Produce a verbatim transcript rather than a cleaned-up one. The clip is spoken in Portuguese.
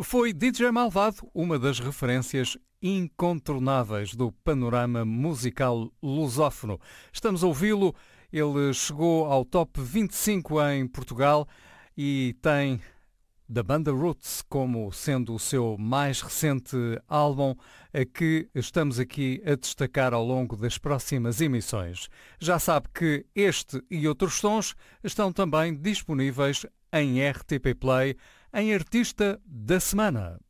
Foi D J Malvado, uma das referências incontornáveis do panorama musical lusófono. Estamos a ouvi-lo, ele chegou ao top vinte e cinco em Portugal e tem da banda Roots como sendo o seu mais recente álbum, a que estamos aqui a destacar ao longo das próximas emissões. Já sabe que este e outros sons estão também disponíveis em R T P Play, em Artista da Semana.